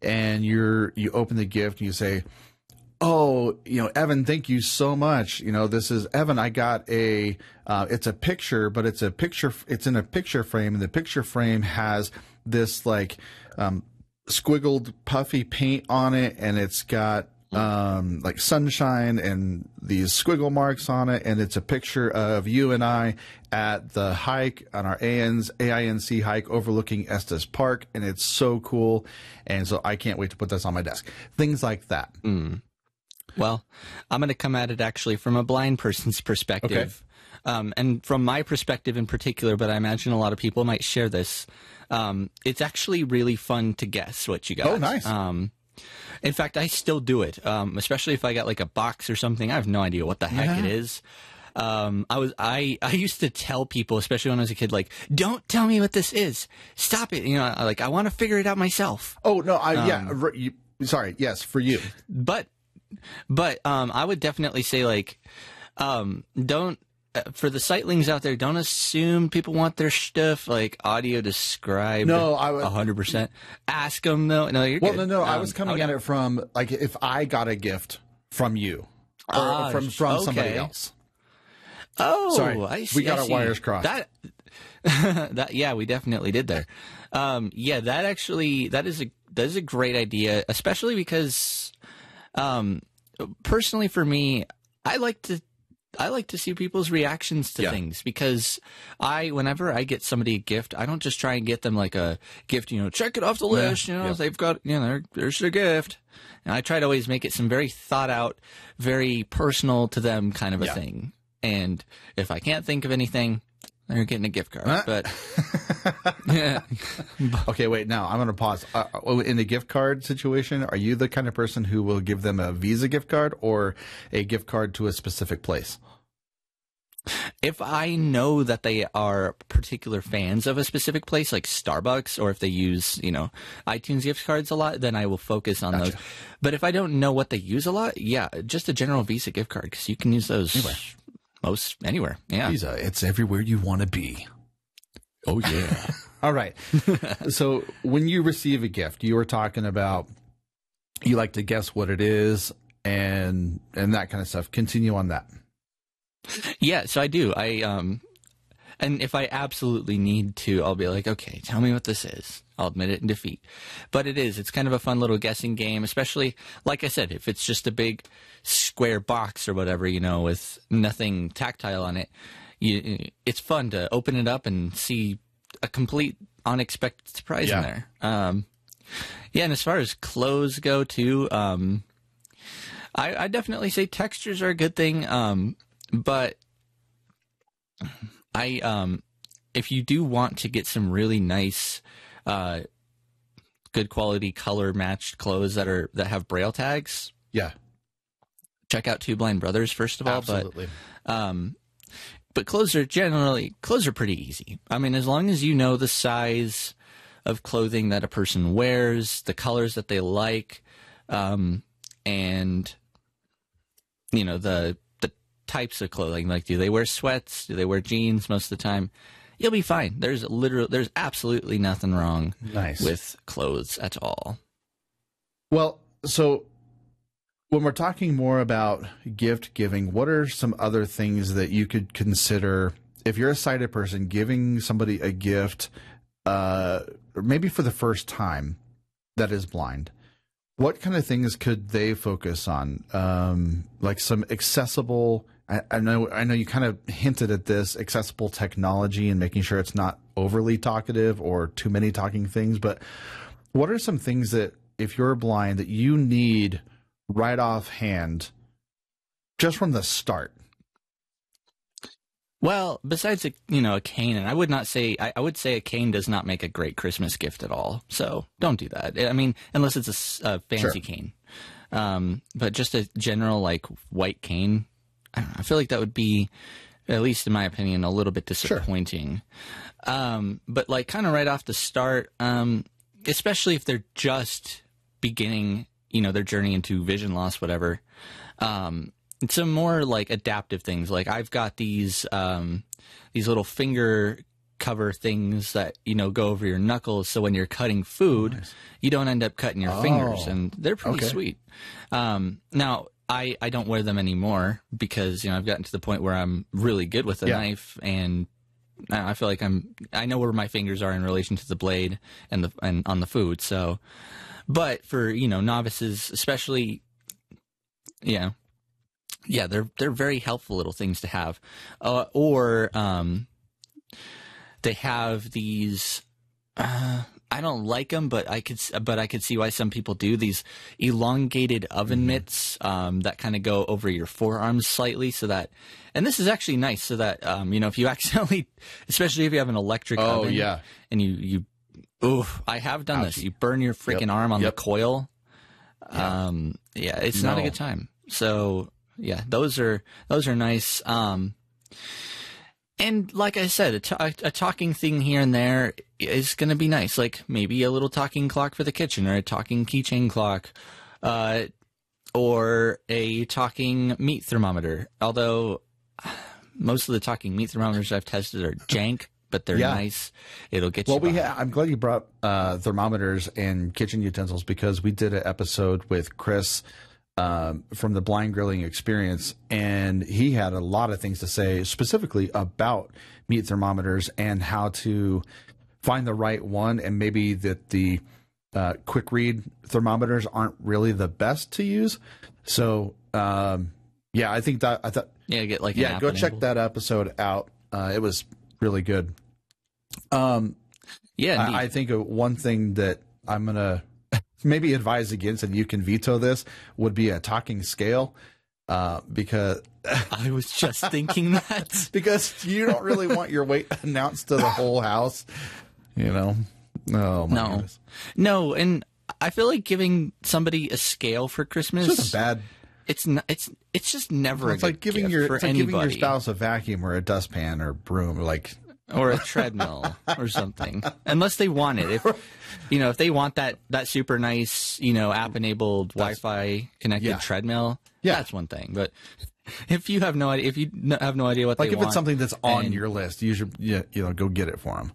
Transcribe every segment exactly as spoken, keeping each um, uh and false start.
and you're you open the gift and you say, oh, you know, Evan, thank you so much. You know, this is Evan. I got a, uh, it's a picture, but it's a picture. It's in a picture frame, and the picture frame has this like um, squiggled, puffy paint on it, and it's got um, like sunshine and these squiggle marks on it, and it's a picture of you and I at the hike on our A I N C hike overlooking Estes Park, and it's so cool. And so I can't wait to put this on my desk. Things like that. Mm. Well, I'm going to come at it actually from a blind person's perspective. Okay. Um, and from my perspective in particular, but I imagine a lot of people might share this. Um, it's actually really fun to guess what you got. Oh, nice. Um, in fact, I still do it, um, especially if I got like a box or something. I have no idea what the heck yeah. it is. Um, I was I, I used to tell people, especially when I was a kid, like, don't tell me what this is. Stop it. You know, like, I want to figure it out myself. Oh, no. I, um, yeah. You, sorry. Yes, for you. But But um, I would definitely say, like, um, don't, uh, for the sightlings out there, don't assume people want their stuff, like, audio described no, I would, one hundred percent. Ask them, though. No, you're well, good. no, no, um, I was coming okay. at it from, like, if I got a gift from you or ah, from, from okay. somebody else. Oh, sorry. I see. We got I our see. wires crossed. That, that, yeah, we definitely did there. Um, yeah, that actually, that is a, that is a great idea, especially because, um, personally for me, I like to, I like to see people's reactions to yeah. things, because I, whenever I get somebody a gift, I don't just try and get them like a gift, you know, check it off the list, yeah. you know, yeah. they've got, you know, there's their gift. And I try to always make it some very thought out, very personal to them kind of a yeah. thing. And if I can't think of anything, they're getting a gift card. Huh? But yeah. Okay, wait. Now I'm going to pause. Uh, in the gift card situation, are you the kind of person who will give them a Visa gift card or a gift card to a specific place? If I know that they are particular fans of a specific place, like Starbucks, or if they use, you know, iTunes gift cards a lot, then I will focus on gotcha. those. But if I don't know what they use a lot, yeah, just a general Visa gift card, because you can use those anywhere. most anywhere. Yeah, Visa, it's everywhere you want to be. Oh yeah. All right. So when you receive a gift, you were talking about you like to guess what it is and and that kind of stuff. Continue on that. Yeah, so I do. I um, and if I absolutely need to, I'll be like, okay, tell me what this is. I'll admit it in defeat. But it is. It's kind of a fun little guessing game, especially, like I said, if it's just a big square box or whatever, you know, with nothing tactile on it. You, it's fun to open it up and see a complete unexpected surprise yeah. in there. Um, yeah, and as far as clothes go, too, um, I, I definitely say textures are a good thing. Um, but I, um, if you do want to get some really nice, uh, good quality color matched clothes that are that have braille tags, yeah, check out Two Blind Brothers first of all. Absolutely. But, um, but clothes are generally clothes are pretty easy. I mean, as long as you know the size of clothing that a person wears, the colors that they like, um, and you know the types of clothing, like do they wear sweats, do they wear jeans most of the time, you'll be fine. There's literally there's absolutely nothing wrong nice. with clothes at all. Well, so when we're talking more about gift giving, what are some other things that you could consider if you're a sighted person giving somebody a gift, uh, or maybe for the first time, that is blind? What kind of things could they focus on? Um, like some accessible, I, I know I know you kind of hinted at this, accessible technology and making sure it's not overly talkative or too many talking things. But what are some things that, if you're blind, that you need right offhand just from the start? Well, besides a you know a cane, and I would not say I, I would say a cane does not make a great Christmas gift at all. So don't do that. I mean, unless it's a, a fancy sure. cane. Um, but just a general like white cane, I, don't know, I feel like that would be, at least in my opinion, a little bit disappointing. Sure. Um, but like kind of right off the start, um, especially if they're just beginning, you know, their journey into vision loss, whatever. Um, some more like adaptive things. Like I've got these um, these little finger cover things that, you know, go over your knuckles. So when you're cutting food, nice. you don't end up cutting your oh, fingers, and they're pretty okay. sweet. Um, now, I, I don't wear them anymore because, you know, I've gotten to the point where I'm really good with a yeah. knife, and I feel like I'm, I know where my fingers are in relation to the blade and the, and on the food. So, but for, you know, novices, especially, you know, yeah, they're, they're very helpful little things to have. Uh, or, um, they have these, uh, I don't like them, but I could, but I could see why some people do these elongated oven mm-hmm. mitts um, that kind of go over your forearms slightly, so that, and this is actually nice, so that um, you know, if you accidentally, especially if you have an electric oh, oven, yeah, and you you, oof, I have done Ouch. this. You burn your freaking yep. arm on yep. the coil. Yeah. Um, yeah, it's no. not a good time. So yeah, those are those are nice. Um, And like I said, a, t- a talking thing here and there is going to be nice. Like maybe a little talking clock for the kitchen, or a talking keychain clock, uh, or a talking meat thermometer. Although most of the talking meat thermometers I've tested are jank, but they're yeah. nice. It'll get well, you. Well, we ha- I'm glad you brought uh, thermometers and kitchen utensils, because we did an episode with Chris Um, from the Blind Grilling Experience, and he had a lot of things to say specifically about meat thermometers and how to find the right one, and maybe that the uh, quick read thermometers aren't really the best to use. So um, yeah, I think that I thought yeah, get like yeah, an go app check enabled. that episode out. Uh, it was really good. Um, yeah, I, I think one thing that I'm gonna maybe advise against, and you can veto this, would be a talking scale, uh, because I was just thinking that because you don't really want your weight announced to the whole house, you know. Oh my no, goodness. no, and I feel like giving somebody a scale for Christmas it's just a bad. It's not, it's it's just never. It's a like good giving gift your for it's like anybody. giving your spouse a vacuum or a dustpan or broom, like. Or a treadmill or something, unless they want it. If you know, if they want that that super nice, you know, app enabled Wi-Fi connected yeah. treadmill, yeah. that's one thing. But if you have no idea, if you have no idea what like they if want, it's something that's on and, your list, you should you know go get it for them.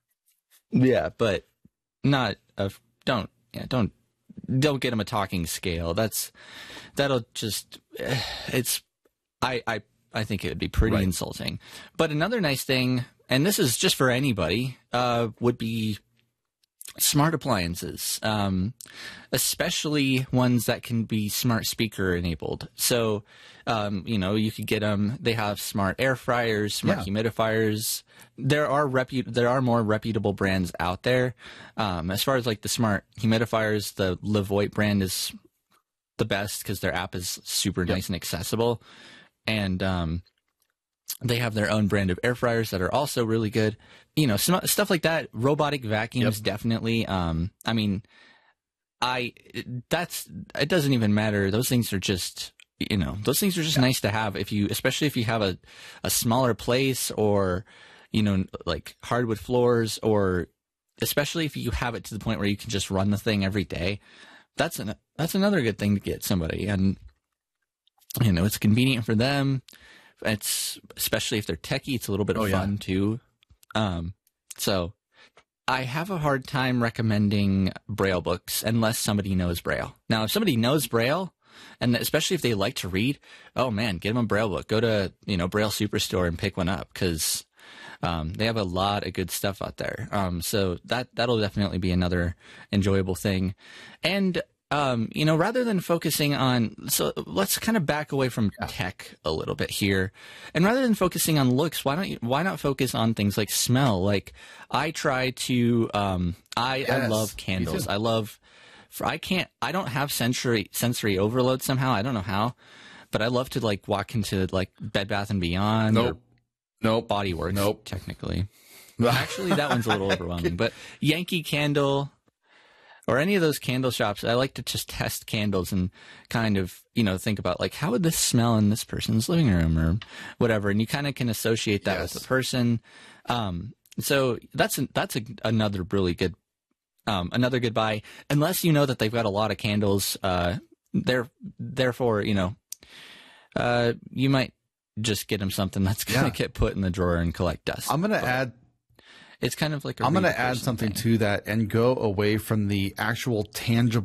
Yeah, but not a don't yeah don't don't get them a talking scale. That's that'll just it's I I I think it would be pretty right. insulting. But another nice thing. And this is just for anybody, uh, would be smart appliances, um, especially ones that can be smart speaker enabled. So, um, you know, you could get them. They have smart air fryers, smart yeah. humidifiers. There are repu- There are more reputable brands out there. Um, as far as like the smart humidifiers, the Levoit brand is the best because their app is super yep. nice and accessible. And, um, they have their own brand of air fryers that are also really good. You know, some, stuff like that. Robotic vacuums, yep. definitely. Um, I mean, I that's it doesn't even matter. Those things are just, you know, those things are just yeah. nice to have if you, especially if you have a, a smaller place, or, you know, like hardwood floors, or especially if you have it to the point where you can just run the thing every day. That's an that's another good thing to get somebody, and you know, it's convenient for them. It's especially if they're techie, it's a little bit of oh, fun yeah. too. Um, so I have a hard time recommending Braille books unless somebody knows Braille. Now, if somebody knows Braille, and especially if they like to read, oh man, get them a Braille book. Go to, you know, Braille Superstore and pick one up, because um, they have a lot of good stuff out there. Um, so that that'll definitely be another enjoyable thing. And Um, you know, rather than focusing on, so let's kind of back away from yeah. tech a little bit here, and rather than focusing on looks, why don't you, why not focus on things like smell? Like I try to, um, I, yes, I love candles. I love, for, I can't, I don't have sensory, sensory overload somehow. I don't know how, but I love to like walk into like Bed Bath and Beyond. Nope. Or Nope. Body Works. Nope. Technically. Actually, that one's a little overwhelming, but Yankee Candle, or any of those candle shops, I like to just test candles and kind of, you know, think about like, how would this smell in this person's living room or whatever. And you kind of can associate that yes. with the person. Um, so that's, a, that's a, another really good, um, another good buy, unless you know that they've got a lot of candles. Uh, there, therefore, you know, uh, you might just get them something that's going to yeah. get put in the drawer and collect dust. I'm going to but, add, It's kind of like a I'm going to read add person something thing. to that and go away from the actual tangible